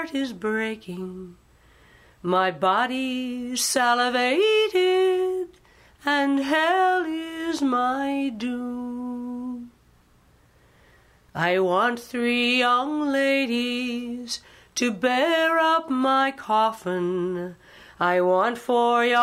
is breaking, my body salivated, and hell is my doom. I want 3 young ladies to bear up my coffin. I want 4 young